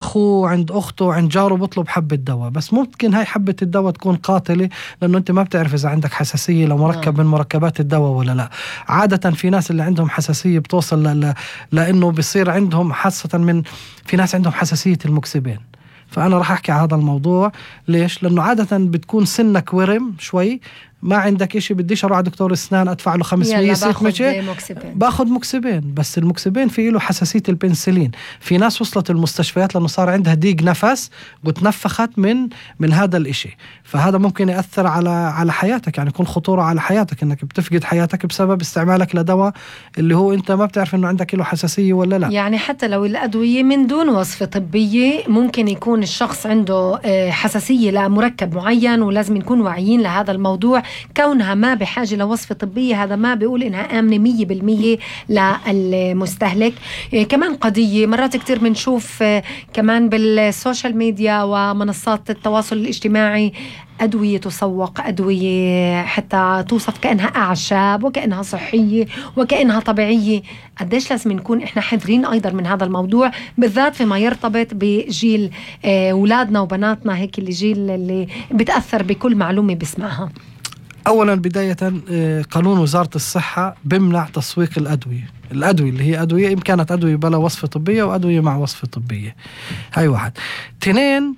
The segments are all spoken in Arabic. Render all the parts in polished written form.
أخوه عند أخته عند جاره بطلب حبة دواء، بس ممكن هاي حبة الدواء تكون قاتلة، لأنه أنت ما بتعرف إذا عندك حساسية لو مركب من مركبات الدواء ولا لا. عادة في ناس اللي عندهم حساسية بتوصل لأنه بيصير عندهم في ناس عندهم حساسية المكسبين. فأنا راح أحكي على هذا الموضوع. ليش؟ لأنه عادة بتكون سنك ورم شوي، ما عندك إشي، بديش أروح على دكتور أسنان أدفع له 500 باخد مكسبين. بس المكسبين فيه له حساسية البنسلين. في ناس وصلت المستشفيات لأنه صار عندها ضيق نفس وتنفخت من هذا الإشي. فهذا ممكن يأثر على حياتك، يعني يكون خطورة على حياتك، إنك بتفقد حياتك بسبب استعمالك لدواء اللي هو أنت ما بتعرف إنه عندك له حساسية ولا لا. يعني حتى لو الأدوية من دون وصفة طبية، ممكن يكون الشخص عنده حساسية لمركب معين، ولازم نكون واعيين لهذا الموضوع. كونها ما بحاجة لوصفة طبية هذا ما بيقول إنها آمنة 100% للمستهلك. كمان قضية مرات كتير بنشوف كمان بالسوشيال ميديا ومنصات التواصل الاجتماعي أدوية تسوق، أدوية حتى توصف كأنها أعشاب وكأنها صحية وكأنها طبيعية. قديش لازم نكون إحنا حذرين أيضا من هذا الموضوع، بالذات فيما يرتبط بجيل أولادنا وبناتنا، هيك الجيل اللي بتأثر بكل معلومة بسمعها. أولا بداية قانون وزارة الصحة بمنع تسويق الأدوية اللي هي أدوية، إن كانت أدوية بلا وصفة طبية وأدوية مع وصفة طبية. هاي واحد. 2،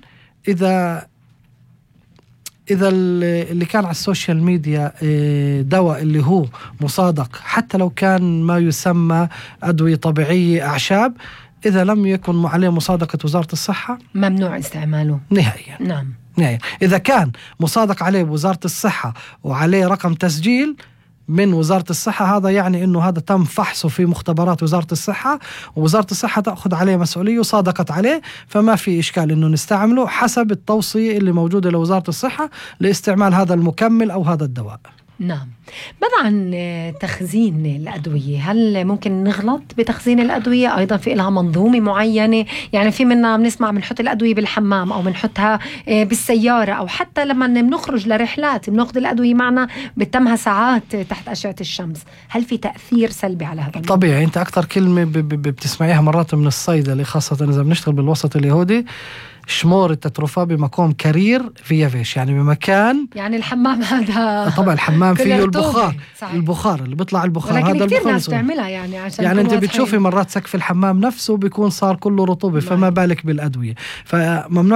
إذا اللي كان على السوشيال ميديا دواء اللي هو مصادق، حتى لو كان ما يسمى أدوية طبيعية أعشاب، إذا لم يكن عليه مصادقة وزارة الصحة ممنوع استعماله نهائيا. نعم. إذا كان مصادق عليه وزارة الصحة وعليه رقم تسجيل من وزارة الصحة، هذا يعني إنه هذا تم فحصه في مختبرات وزارة الصحة، ووزارة الصحة تأخذ عليه مسؤولية وصادقت عليه، فما في إشكال إنه نستعمله حسب التوصية اللي موجودة لوزارة الصحة لاستعمال هذا المكمل أو هذا الدواء. نعم. ماذا عن تخزين الأدوية؟ هل ممكن نغلط بتخزين الأدوية؟ أيضا في لها منظومة معينة، يعني في منا بنسمع بنحط الأدوية بالحمام أو بنحطها بالسيارة، أو حتى لما بنخرج لرحلات بناخذ الأدوية معنا بتمها ساعات تحت أشعة الشمس. هل في تأثير سلبي على هذا؟ طبيعي. أنت أكتر كلمة بتسمعيها مرات من الصيدلة، خاصة إذا بنشتغل بالوسط اليهودي، شمور التتروفا بمكان كرير في فيش، يعني بمكان، يعني الحمام هذا طبعا الحمام فيه البخار اللي بيطلع البخار، ولكن هذا كثير ناس تعملها يعني عشان يعني انت بتشوفي مرات سقف الحمام نفسه بيكون صار كله رطوبة، فما بالك بالأدوية. فممنوع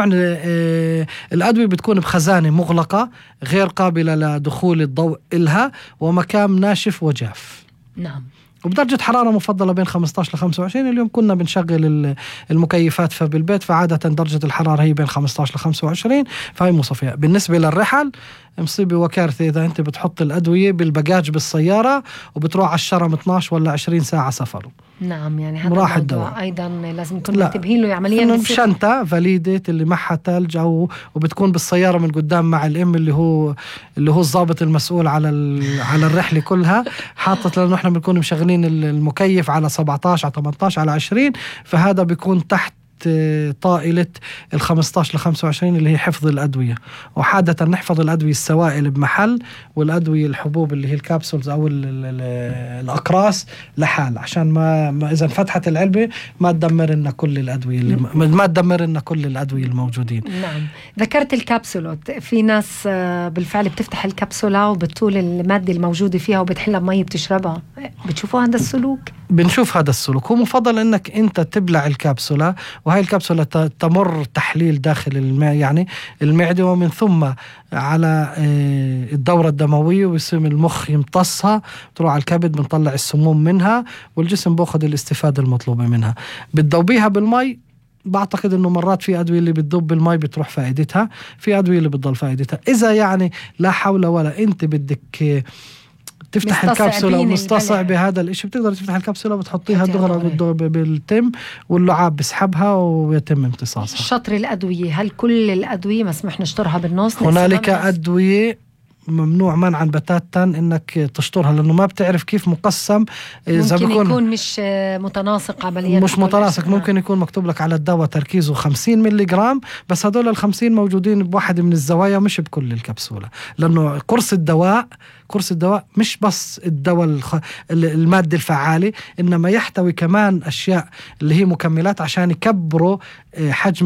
الأدوية بتكون بخزانة مغلقة غير قابلة لدخول الضوء إلها، ومكان ناشف وجاف. نعم. وبدرجة حرارة مفضلة بين 15 ل 25. اليوم كنا بنشغل المكيفات فبالبيت، فعادة درجة الحرارة هي بين 15 ل 25، فهي مصفية. بالنسبة للرحل مصيبة وكارثة إذا أنت بتحط الأدوية بالباجاج بالسيارة وبتروح على الشرم 12 ولا 20 ساعة سفر. نعم. يعني هذا الموضوع أيضا لازم نكون منتبهين له عمليا. بشنطة فاليدة اللي معها تلج وبتكون بالسيارة من قدام مع الأم اللي هو الضابط المسؤول على الرحلة كلها، حاطط، لأنه إحنا بنكون مشغلين المكيف على 17 على 18 على 20، فهذا بيكون تحت طائلة 15 ل 25 اللي هي حفظ الأدوية. وحادة نحفظ الأدوية السوائل بمحل، والأدوية الحبوب اللي هي الكابسولز أو الأقراص لحال، عشان ما إذا فتحت العلبة ما تدمر لنا كل الأدوية ما تدمر لنا كل الأدوية الموجودين. نعم. ذكرت الكبسولات، في ناس بالفعل بتفتح الكبسولة وبتطول المادة الموجودة فيها وبتحلها بمية بتشربها. بتشوفوا هذا السلوك؟ بنشوف هذا السلوك. هو مفضل انك انت تبلع الكبسولة، وهي الكبسولة تمر تحليل داخل يعني المعدة، ومن ثم على الدورة الدموية، ويسم المخ يمتصها، تروح على الكبد، بنطلع السموم منها، والجسم بأخذ الاستفادة المطلوبة منها. بتذوبيها بالماء. بعتقد انه مرات في ادويه اللي بتذوب بالماء بتروح فائدتها، في ادويه اللي بتضل فائدتها. اذا يعني لا حول ولا انت بدك تفتح الكبسولة ومستصعب بهذا الاشي، بتقدر تفتح الكبسولة وتحطيها دغرا بالتم، واللعاب بسحبها ويتم امتصاصها. شطر الأدوية، هل كل الأدوية مسموح نشطرها بالنص؟ هنالك أدوية ممنوع منعا بتاتا انك تشطرها، لانه ما بتعرف كيف مقسم. ممكن يكون مش متناسق عمليا، مش متناسق. ممكن يكون مكتوب لك على الدواء تركيزه 50 ملي جرام، بس هدول 50 موجودين بواحد من الزوايا، مش بكل الكبسولة. لانه قرص الدواء مش بس الدواء المادة الفعالة، انما يحتوي كمان اشياء اللي هي مكملات عشان يكبروا حجم